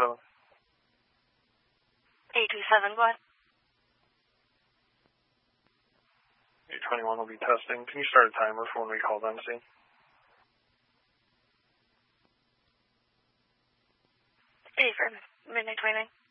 827. 827, go ahead. 821 will be testing. Can you start a timer for when we call them, see? 8 for midnight 29.